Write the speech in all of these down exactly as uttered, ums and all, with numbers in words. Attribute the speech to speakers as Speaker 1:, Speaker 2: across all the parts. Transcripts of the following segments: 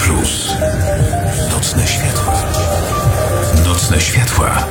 Speaker 1: Plus. Nocne światła. Nocne światła.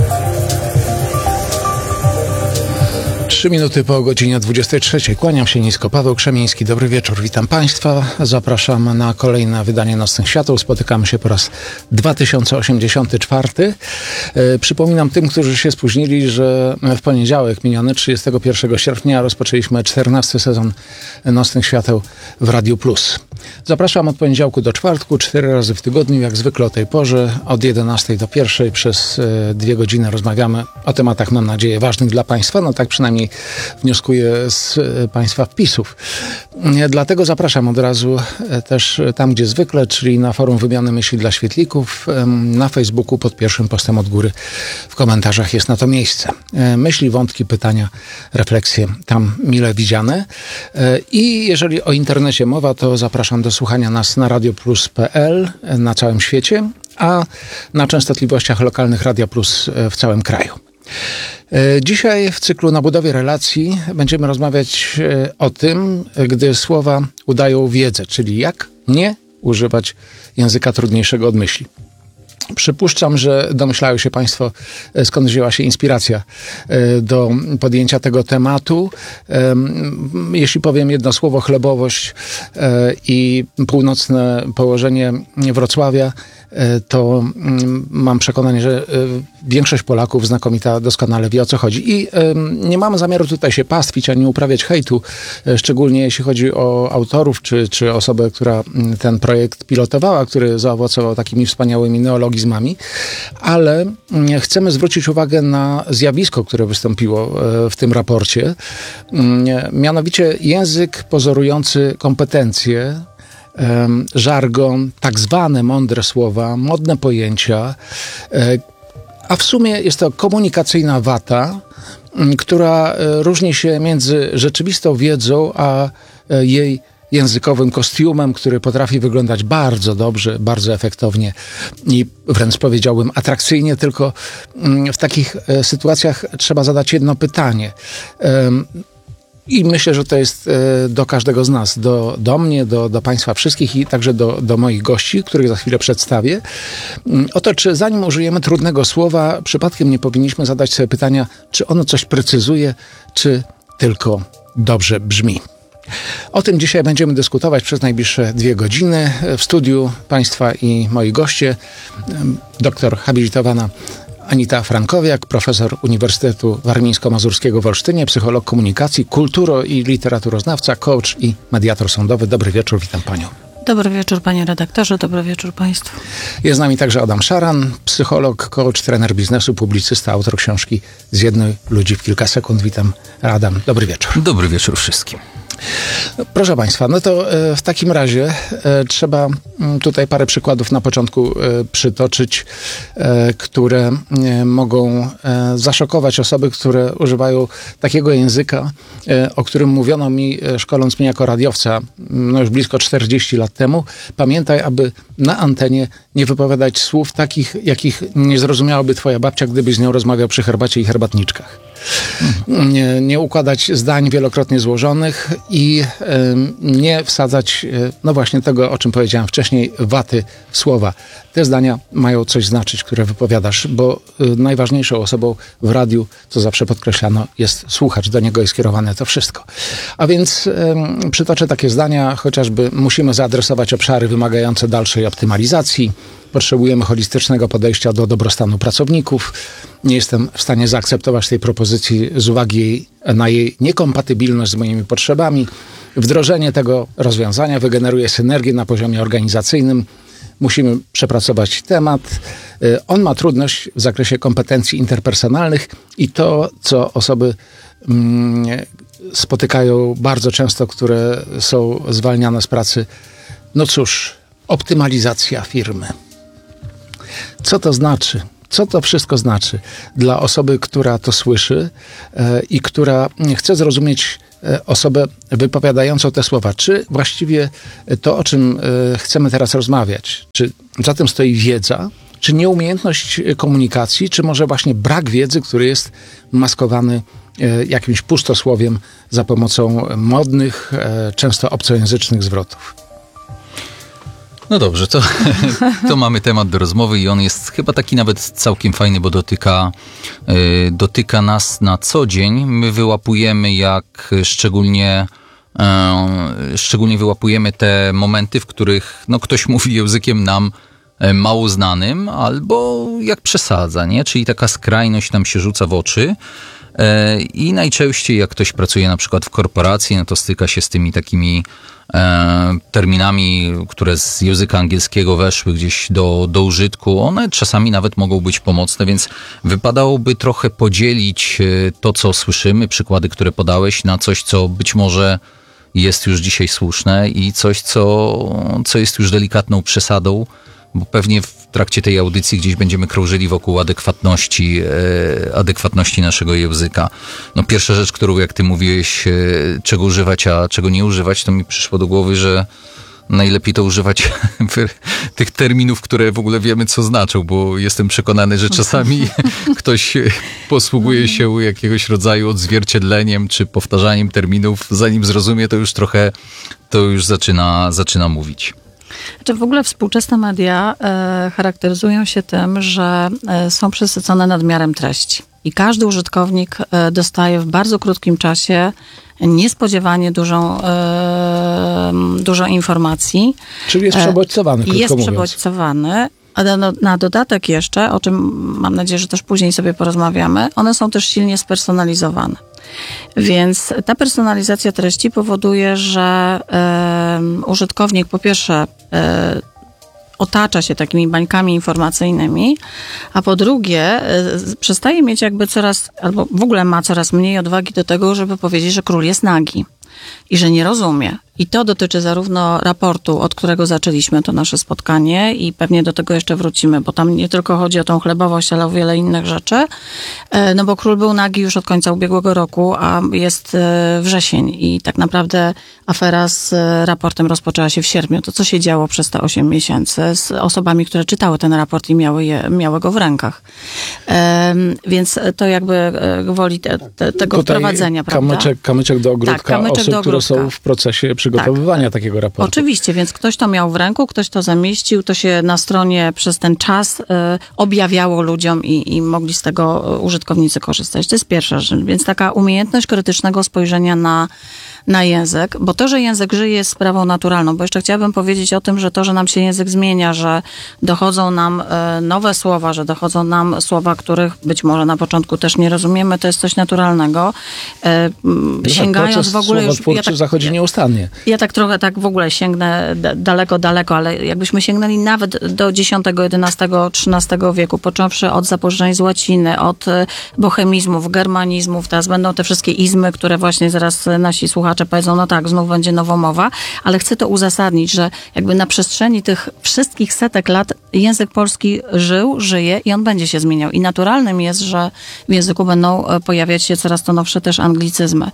Speaker 2: Trzy minuty po godzinie dwudziestej trzeciej. Kłaniam się nisko. Paweł Krzemiński. Dobry wieczór. Witam Państwa. Zapraszam na kolejne wydanie Nocnych Świateł. Spotykamy się po raz dwa tysiące osiemdziesiąty czwarty. E, przypominam tym, którzy się spóźnili, że w poniedziałek miniony trzydziestego pierwszego sierpnia rozpoczęliśmy czternasty sezon Nocnych Świateł w Radiu Plus. Zapraszam od poniedziałku do czwartku, cztery razy w tygodniu, jak zwykle o tej porze, od jedenastej do pierwszej. Przez e, dwie godziny rozmawiamy o tematach, mam nadzieję, ważnych dla Państwa. No tak przynajmniej wnioskuję z Państwa wpisów. Dlatego zapraszam od razu też tam, gdzie zwykle, czyli na forum Wymiany Myśli dla Świetlików, na Facebooku pod pierwszym postem od góry w komentarzach jest na to miejsce. Myśli, wątki, pytania, refleksje tam mile widziane. I jeżeli o internecie mowa, to zapraszam do słuchania nas na radioplus kropka p l na całym świecie, a na częstotliwościach lokalnych Radia Plus w całym kraju. Dzisiaj w cyklu Na budowie relacji będziemy rozmawiać o tym, gdy słowa udają wiedzę, czyli jak nie używać języka trudniejszego od myśli. Przypuszczam, że domyślają się Państwo, skąd wzięła się inspiracja do podjęcia tego tematu. Jeśli powiem jedno słowo, chlebowość i północne położenie Wrocławia, to mam przekonanie, że większość Polaków znakomita doskonale wie, o co chodzi. I nie mamy zamiaru tutaj się pastwić, ani uprawiać hejtu, szczególnie jeśli chodzi o autorów, czy, czy osobę, która ten projekt pilotowała, który zaowocował takimi wspaniałymi neologizmami, ale chcemy zwrócić uwagę na zjawisko, które wystąpiło w tym raporcie, mianowicie język pozorujący kompetencje, żargon, tak zwane mądre słowa, modne pojęcia, a w sumie jest to komunikacyjna wata, która różni się między rzeczywistą wiedzą, a jej językowym kostiumem, który potrafi wyglądać bardzo dobrze, bardzo efektownie i wręcz powiedziałbym atrakcyjnie, tylko w takich sytuacjach trzeba zadać jedno pytanie. I myślę, że to jest do każdego z nas, do, do mnie, do, do Państwa wszystkich i także do, do moich gości, których za chwilę przedstawię. Oto, czy zanim użyjemy trudnego słowa, przypadkiem nie powinniśmy zadać sobie pytania, czy ono coś precyzuje, czy tylko dobrze brzmi. O tym dzisiaj będziemy dyskutować przez najbliższe dwie godziny. W studiu Państwa i moi goście, doktor habilitowana Anita Frankowiak, profesor Uniwersytetu Warmińsko-Mazurskiego w Olsztynie, psycholog komunikacji, kulturo- i literaturoznawca, coach i mediator sądowy. Dobry wieczór, witam Panią.
Speaker 3: Dobry wieczór, panie redaktorze, dobry wieczór Państwu.
Speaker 2: Jest z nami także Adam Szaran, psycholog, coach, trener biznesu, publicysta, autor książki Zjednuj ludzi w kilka sekund. Witam, Adam. Dobry wieczór.
Speaker 4: Dobry wieczór wszystkim.
Speaker 2: No, proszę Państwa, no to e, w takim razie e, trzeba m, tutaj parę przykładów na początku e, przytoczyć, e, które e, mogą e, zaszokować osoby, które używają takiego języka, e, o którym mówiono mi, e, szkoląc mnie jako radiowca, no już blisko czterdzieści lat temu. Pamiętaj, aby na antenie nie wypowiadać słów takich, jakich nie zrozumiałaby twoja babcia, gdybyś z nią rozmawiał przy herbacie i herbatniczkach. Mhm. Nie, nie układać zdań wielokrotnie złożonych i y, nie wsadzać, y, no właśnie tego, o czym powiedziałem wcześniej, waty w słowa. Te zdania mają coś znaczyć, które wypowiadasz, bo y, najważniejszą osobą w radiu, co zawsze podkreślano, jest słuchacz. Do niego jest skierowane to wszystko. A więc y, przytoczę takie zdania, chociażby musimy zaadresować obszary wymagające dalszej optymalizacji. Potrzebujemy holistycznego podejścia do dobrostanu pracowników. Nie jestem w stanie zaakceptować tej propozycji z uwagi na jej niekompatybilność z moimi potrzebami. Wdrożenie tego rozwiązania wygeneruje synergię na poziomie organizacyjnym. Musimy przepracować temat. On ma trudność w zakresie kompetencji interpersonalnych i to, co osoby mm, spotykają bardzo często, które są zwalniane z pracy. No cóż, optymalizacja firmy. Co to znaczy? Co to wszystko znaczy dla osoby, która to słyszy e, i która chce zrozumieć e, osobę wypowiadającą te słowa? Czy właściwie to, o czym e, chcemy teraz rozmawiać, czy za tym stoi wiedza, czy nieumiejętność komunikacji, czy może właśnie brak wiedzy, który jest maskowany e, jakimś pustosłowiem za pomocą modnych, e, często obcojęzycznych zwrotów?
Speaker 4: No dobrze, to, to mamy temat do rozmowy i on jest chyba taki nawet całkiem fajny, bo dotyka, yy, dotyka nas na co dzień. My wyłapujemy, jak szczególnie, yy, szczególnie wyłapujemy te momenty, w których no, ktoś mówi językiem nam mało znanym, albo jak przesadza, nie? Czyli taka skrajność nam się rzuca w oczy. I najczęściej jak ktoś pracuje na przykład w korporacji, no to styka się z tymi takimi e, terminami, które z języka angielskiego weszły gdzieś do, do użytku. One czasami nawet mogą być pomocne, więc wypadałoby trochę podzielić to, co słyszymy, przykłady, które podałeś, na coś, co być może jest już dzisiaj słuszne i coś, co, co jest już delikatną przesadą, bo pewnie w trakcie tej audycji gdzieś będziemy krążyli wokół adekwatności, e, adekwatności naszego języka. No pierwsza rzecz, którą jak ty mówiłeś, e, czego używać, a czego nie używać, to mi przyszło do głowy, że najlepiej to używać tych terminów, które w ogóle wiemy, co znaczą, bo jestem przekonany, że czasami ktoś posługuje się jakiegoś rodzaju odzwierciedleniem czy powtarzaniem terminów, zanim zrozumie, to już trochę, to już zaczyna, zaczyna mówić.
Speaker 3: Znaczy w ogóle współczesne media e, charakteryzują się tym, że e, są przesycone nadmiarem treści. I każdy użytkownik e, dostaje w bardzo krótkim czasie niespodziewanie dużą, e, dużo informacji.
Speaker 2: Czyli jest przebodźcowany, krótko
Speaker 3: Jest
Speaker 2: mówiąc.
Speaker 3: przebodźcowany. A na, na dodatek jeszcze, o czym mam nadzieję, że też później sobie porozmawiamy, one są też silnie spersonalizowane. Więc ta personalizacja treści powoduje, że e, użytkownik po pierwsze e, otacza się takimi bańkami informacyjnymi, a po drugie e, przestaje mieć jakby coraz, albo w ogóle ma coraz mniej odwagi do tego, żeby powiedzieć, że król jest nagi i że nie rozumie. I to dotyczy zarówno raportu, od którego zaczęliśmy to nasze spotkanie i pewnie do tego jeszcze wrócimy, bo tam nie tylko chodzi o tą chlebowość, ale o wiele innych rzeczy. No bo król był nagi już od końca ubiegłego roku, a jest wrzesień i tak naprawdę afera z raportem rozpoczęła się w sierpniu. To co się działo przez te osiem miesięcy z osobami, które czytały ten raport i miały, je, miały go w rękach. Więc to jakby gwoli te, te, tego
Speaker 2: Tutaj
Speaker 3: wprowadzenia, prawda?
Speaker 2: Kamyczek, kamyczek do ogródka
Speaker 3: tak, kamyczek
Speaker 2: osób,
Speaker 3: do
Speaker 2: które
Speaker 3: ogródka.
Speaker 2: są w procesie przygotowywania tak. takiego raportu.
Speaker 3: Oczywiście, więc ktoś to miał w ręku, ktoś to zamieścił, to się na stronie przez ten czas y, objawiało ludziom i, i mogli z tego użytkownicy korzystać. To jest pierwsza rzecz. Więc taka umiejętność krytycznego spojrzenia na, na język, bo to, że język żyje, jest sprawą naturalną, bo jeszcze chciałabym powiedzieć o tym, że to, że nam się język zmienia, że dochodzą nam y, nowe słowa, że dochodzą nam słowa, których być może na początku też nie rozumiemy, to jest coś naturalnego. Y, sięgając w ogóle już...
Speaker 2: Ja tak, zachodzi nieustannie.
Speaker 3: Ja tak trochę tak w ogóle sięgnę daleko, daleko, ale jakbyśmy sięgnęli nawet do dziesiątego, jedenastego, trzynastego wieku, począwszy od zapożyczeń z łaciny, od bohemizmów, germanizmów, teraz będą te wszystkie izmy, które właśnie zaraz nasi słuchacze powiedzą, no tak, znów będzie nowomowa, ale chcę to uzasadnić, że jakby na przestrzeni tych wszystkich setek lat język polski żył, żyje i on będzie się zmieniał. I naturalnym jest, że w języku będą pojawiać się coraz to nowsze też anglicyzmy.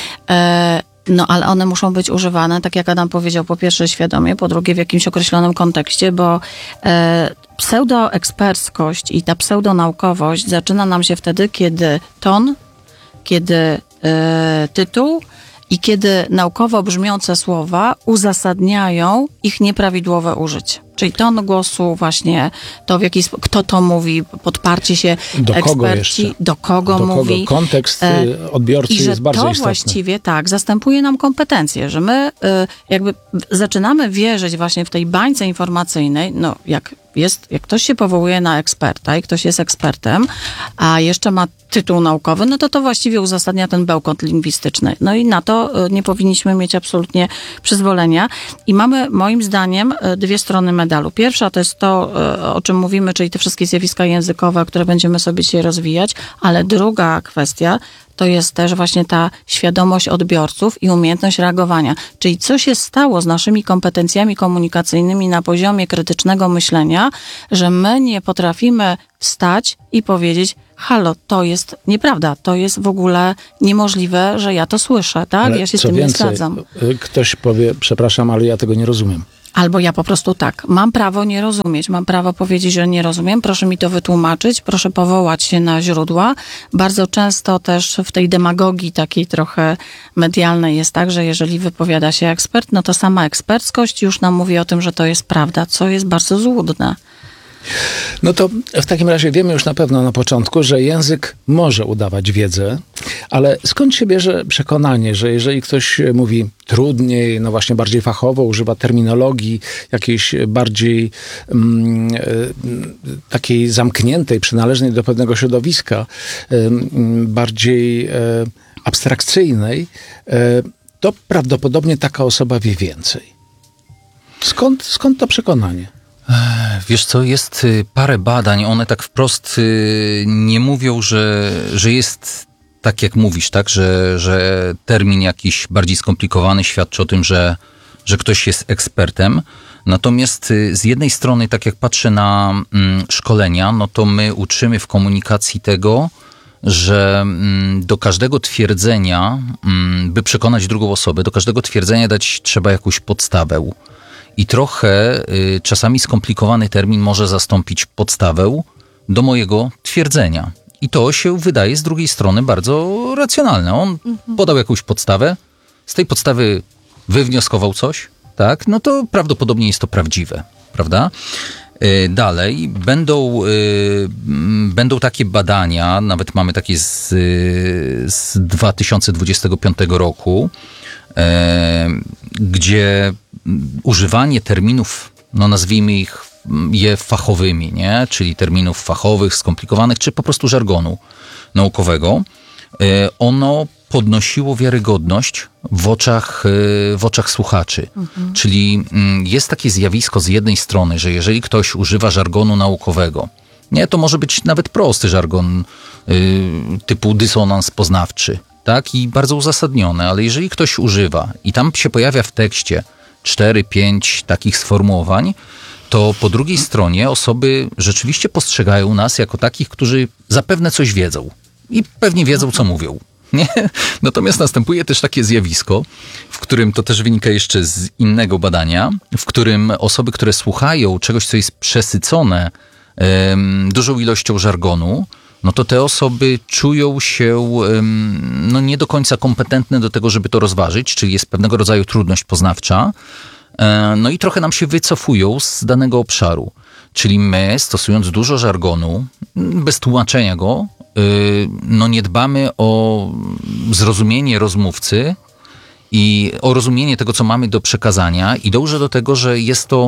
Speaker 3: E- No, ale one muszą być używane, tak jak Adam powiedział, po pierwsze świadomie, po drugie w jakimś określonym kontekście, bo e, pseudoeksperckość i ta pseudonaukowość zaczyna nam się wtedy, kiedy ton, kiedy e, tytuł i kiedy naukowo brzmiące słowa uzasadniają ich nieprawidłowe użycie. Czyli ton głosu właśnie, to w jaki sposób, kto to mówi, podparcie się
Speaker 2: do
Speaker 3: eksperci,
Speaker 2: kogo jeszcze?
Speaker 3: do kogo
Speaker 2: do
Speaker 3: mówi.
Speaker 2: Kogo? Kontekst e, odbiorcy jest bardzo istotny. I że to
Speaker 3: właściwie tak, zastępuje nam kompetencje, że my y, jakby zaczynamy wierzyć właśnie w tej bańce informacyjnej, no jak jest, jak ktoś się powołuje na eksperta i ktoś jest ekspertem, a jeszcze ma tytuł naukowy, no to to właściwie uzasadnia ten bełkot lingwistyczny. No i na to y, nie powinniśmy mieć absolutnie przyzwolenia. I mamy moim zdaniem y, dwie strony medalu. Pierwsza to jest to, o czym mówimy, czyli te wszystkie zjawiska językowe, które będziemy sobie dzisiaj rozwijać, ale druga kwestia to jest też właśnie ta świadomość odbiorców i umiejętność reagowania. Czyli co się stało z naszymi kompetencjami komunikacyjnymi na poziomie krytycznego myślenia, że my nie potrafimy wstać i powiedzieć, halo, to jest nieprawda, to jest w ogóle niemożliwe, że ja to słyszę, tak?
Speaker 2: Ale
Speaker 3: ja się z
Speaker 2: co
Speaker 3: tym
Speaker 2: więcej,
Speaker 3: nie zgadzam.
Speaker 2: Ktoś powie, przepraszam, ale ja tego nie rozumiem.
Speaker 3: Albo ja po prostu tak, mam prawo nie rozumieć, mam prawo powiedzieć, że nie rozumiem, proszę mi to wytłumaczyć, proszę powołać się na źródła. Bardzo często też w tej demagogii takiej trochę medialnej jest tak, że jeżeli wypowiada się ekspert, no to sama eksperckość już nam mówi o tym, że to jest prawda, co jest bardzo złudne.
Speaker 2: No to w takim razie wiemy już na pewno na początku, że język może udawać wiedzę, ale skąd się bierze przekonanie, że jeżeli ktoś mówi trudniej, no właśnie bardziej fachowo, używa terminologii jakiejś bardziej mm, takiej zamkniętej, przynależnej do pewnego środowiska, mm, bardziej e, abstrakcyjnej, e, to prawdopodobnie taka osoba wie więcej. Skąd, skąd to przekonanie?
Speaker 4: Wiesz co, jest parę badań, one tak wprost nie mówią, że, że jest tak jak mówisz, tak, że, że termin jakiś bardziej skomplikowany świadczy o tym, że, że ktoś jest ekspertem. Natomiast z jednej strony, tak jak patrzę na mm, szkolenia, no to my uczymy w komunikacji tego, że mm, do każdego twierdzenia, mm, by przekonać drugą osobę, do każdego twierdzenia dać trzeba jakąś podstawę. I trochę y, czasami skomplikowany termin może zastąpić podstawę do mojego twierdzenia. I to się wydaje z drugiej strony bardzo racjonalne. On mhm. podał jakąś podstawę, z tej podstawy wywnioskował coś, tak? No to prawdopodobnie jest to prawdziwe, prawda? Y, dalej będą, y, będą takie badania, nawet mamy takie z, y, z dwa tysiące dwudziestego piątego roku, y, gdzie używanie terminów, no nazwijmy ich je fachowymi, nie? Czyli terminów fachowych, skomplikowanych, czy po prostu żargonu naukowego, ono podnosiło wiarygodność w oczach, w oczach słuchaczy. Mhm. Czyli jest takie zjawisko z jednej strony, że jeżeli ktoś używa żargonu naukowego, nie, to może być nawet prosty żargon typu dysonans poznawczy, tak? I bardzo uzasadniony, ale jeżeli ktoś używa i tam się pojawia w tekście cztery, pięć takich sformułowań, to po drugiej stronie osoby rzeczywiście postrzegają nas jako takich, którzy zapewne coś wiedzą. I pewnie wiedzą, co mówią. Nie? Natomiast następuje też takie zjawisko, w którym to też wynika jeszcze z innego badania, w którym osoby, które słuchają czegoś, co jest przesycone um, dużą ilością żargonu, no to te osoby czują się um, no nie do końca kompetentne do tego, żeby to rozważyć, czyli jest pewnego rodzaju trudność poznawcza. No i trochę nam się wycofują z danego obszaru. Czyli my, stosując dużo żargonu, bez tłumaczenia go, no nie dbamy o zrozumienie rozmówcy i o rozumienie tego, co mamy do przekazania i dążę do tego, że jest to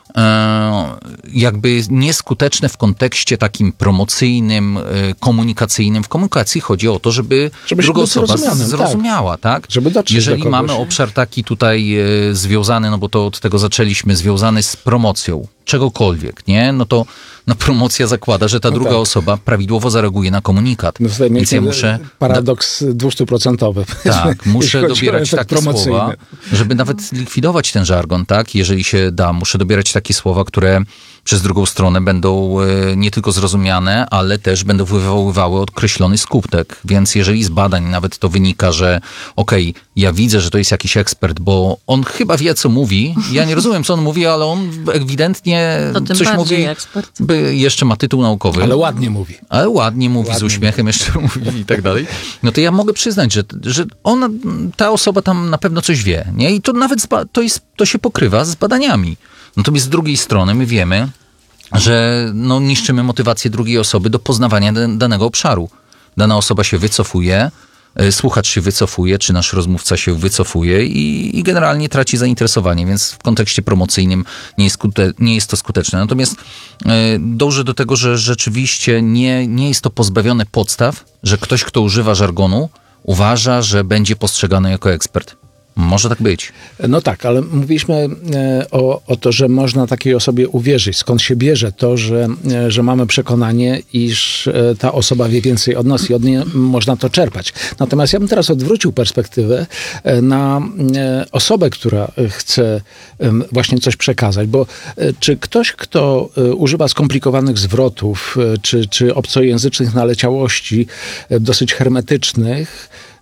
Speaker 4: jakby nieskuteczne w kontekście takim promocyjnym, komunikacyjnym. W komunikacji chodzi o to, żeby, żeby druga osoba zrozumiała, tak? tak?
Speaker 2: Żeby dotrzeć
Speaker 4: Jeżeli
Speaker 2: do
Speaker 4: mamy obszar taki tutaj związany, no bo to od tego zaczęliśmy, związany z promocją czegokolwiek, nie? No to no promocja zakłada, że ta no druga tak. osoba prawidłowo zareaguje na komunikat.
Speaker 2: No tutaj Więc ja muszę paradoks dwustuprocentowy.
Speaker 4: Tak, muszę dobierać takie słowa, żeby nawet likwidować ten żargon, tak? Jeżeli się da, muszę dobierać takie słowa, które przez drugą stronę będą nie tylko zrozumiane, ale też będą wywoływały określony skutek. Więc jeżeli z badań nawet to wynika, że okej, okay, ja widzę, że to jest jakiś ekspert, bo on chyba wie, co mówi. Ja nie rozumiem, co on mówi, ale on ewidentnie coś mówi.
Speaker 3: Ekspert.
Speaker 4: By jeszcze ma tytuł naukowy.
Speaker 2: Ale ładnie mówi.
Speaker 4: Ale ładnie mówi,
Speaker 2: ładnie
Speaker 4: z uśmiechem mówi. Jeszcze mówi i tak dalej. No to ja mogę przyznać, że, że ona, ta osoba tam na pewno coś wie. Nie? I to nawet to, jest, to się pokrywa z badaniami. Natomiast z drugiej strony my wiemy, że no, niszczymy motywację drugiej osoby do poznawania danego obszaru. Dana osoba się wycofuje, słuchacz się wycofuje, czy nasz rozmówca się wycofuje i, i generalnie traci zainteresowanie, więc w kontekście promocyjnym nie jest, skute, nie jest to skuteczne. Natomiast y, dążę do tego, że rzeczywiście nie, nie jest to pozbawione podstaw, że ktoś, kto używa żargonu, uważa, że będzie postrzegany jako ekspert. Może tak być.
Speaker 2: No tak, ale mówiliśmy o, o to, że można takiej osobie uwierzyć. Skąd się bierze to, że, że mamy przekonanie, iż ta osoba wie więcej od nas i od niej można to czerpać. Natomiast ja bym teraz odwrócił perspektywę na osobę, która chce właśnie coś przekazać. Bo czy ktoś, kto używa skomplikowanych zwrotów, czy, czy obcojęzycznych naleciałości, dosyć hermetycznych,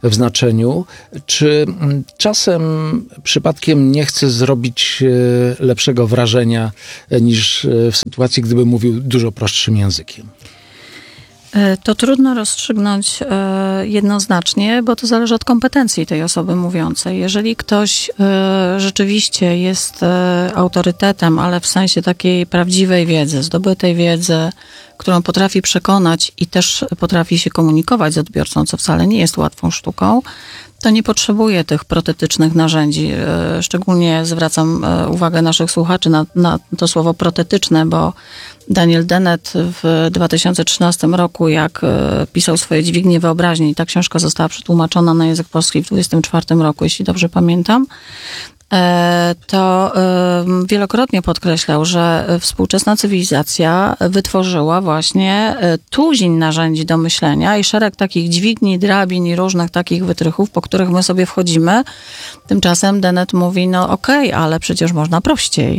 Speaker 2: w znaczeniu. Czy czasem przypadkiem nie chce zrobić lepszego wrażenia niż w sytuacji, gdyby mówił dużo prostszym językiem?
Speaker 3: To trudno rozstrzygnąć jednoznacznie, bo to zależy od kompetencji tej osoby mówiącej. Jeżeli ktoś rzeczywiście jest autorytetem, ale w sensie takiej prawdziwej wiedzy, zdobytej wiedzy, którą potrafi przekonać i też potrafi się komunikować z odbiorcą, co wcale nie jest łatwą sztuką, to nie potrzebuje tych protetycznych narzędzi. Szczególnie zwracam uwagę naszych słuchaczy na, na to słowo protetyczne, bo Daniel Dennett w dwa tysiące trzynastym roku, jak pisał swoje Dźwignie wyobraźni, i ta książka została przetłumaczona na język polski w dwudziestym czwartym roku, jeśli dobrze pamiętam, to wielokrotnie podkreślał, że współczesna cywilizacja wytworzyła właśnie tuzin narzędzi do myślenia i szereg takich dźwigni, drabin i różnych takich wytrychów, po których my sobie wchodzimy. Tymczasem Dennett mówi, no okej, okay, ale przecież można prościej.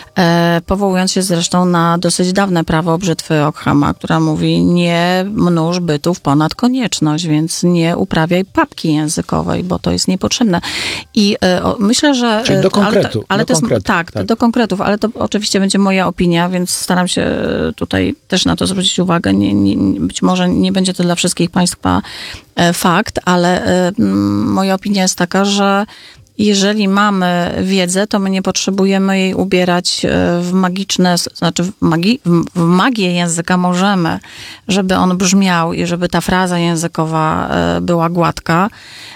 Speaker 3: Powołując się zresztą na dosyć dawne prawo brzytwy Ockhama, która mówi, nie mnóż bytów ponad konieczność, więc nie uprawiaj papki językowej, bo to jest niepotrzebne. I myślę, że
Speaker 2: Czyli do konkretu.
Speaker 3: Ale, ale
Speaker 2: do
Speaker 3: to jest,
Speaker 2: konkretu,
Speaker 3: tak,
Speaker 2: tak,
Speaker 3: do konkretów, ale to oczywiście będzie moja opinia, więc staram się tutaj też na to zwrócić uwagę. Nie, nie, być może nie będzie to dla wszystkich państwa e, fakt, ale e, moja opinia jest taka, że jeżeli mamy wiedzę, to my nie potrzebujemy jej ubierać w magiczne, znaczy w, magii, w magię języka możemy, żeby on brzmiał i żeby ta fraza językowa była gładka.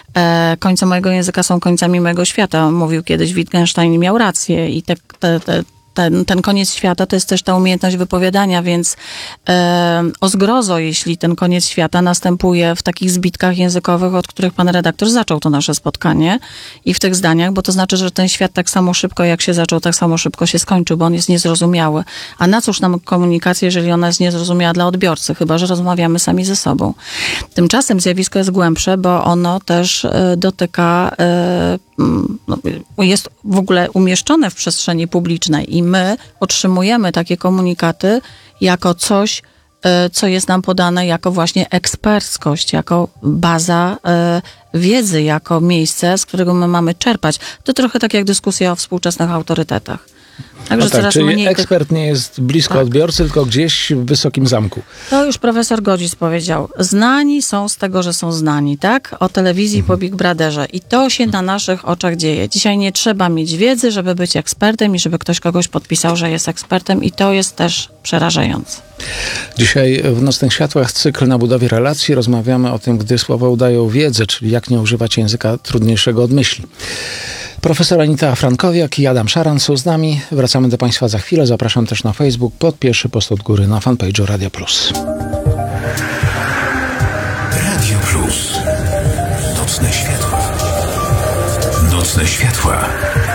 Speaker 3: Końce mojego języka są końcami mojego świata. Mówił kiedyś Wittgenstein i miał rację. I te, te, te Ten, ten koniec świata to jest też ta umiejętność wypowiadania, więc e, o zgrozo, jeśli ten koniec świata następuje w takich zbitkach językowych, od których pan redaktor zaczął to nasze spotkanie i w tych zdaniach, bo to znaczy, że ten świat tak samo szybko jak się zaczął, tak samo szybko się skończył, bo on jest niezrozumiały. A na cóż nam komunikacja, jeżeli ona jest niezrozumiała dla odbiorcy, chyba że rozmawiamy sami ze sobą. Tymczasem zjawisko jest głębsze, bo ono też e, dotyka e, no, jest w ogóle umieszczone w przestrzeni publicznej i my otrzymujemy takie komunikaty jako coś, co jest nam podane jako właśnie eksperckość, jako baza wiedzy, jako miejsce, z którego my mamy czerpać. To trochę tak jak dyskusja o współczesnych autorytetach. Także
Speaker 2: no tak,
Speaker 3: coraz
Speaker 2: czyli
Speaker 3: mniej
Speaker 2: ekspert
Speaker 3: tych...
Speaker 2: nie jest blisko
Speaker 3: tak.
Speaker 2: odbiorcy, tylko gdzieś w wysokim zamku.
Speaker 3: To już profesor Godzic powiedział. Znani są z tego, że są znani, tak? O telewizji mhm. po Big Brotherze. I to się na naszych oczach dzieje. Dzisiaj nie trzeba mieć wiedzy, żeby być ekspertem i żeby ktoś kogoś podpisał, że jest ekspertem i to jest też przerażające.
Speaker 2: Dzisiaj w Nocnych Światłach cykl na budowie relacji. Rozmawiamy o tym, gdy słowa udają wiedzę, czyli jak nie używać języka trudniejszego od myśli. Profesor Anita Frankowiak i Adam Szaran są z nami. Wracamy do Państwa za chwilę. Zapraszam też na Facebook pod pierwszy post od góry na fanpage'u Radio Plus.
Speaker 1: Radio Plus. Nocne światła. Nocne światła.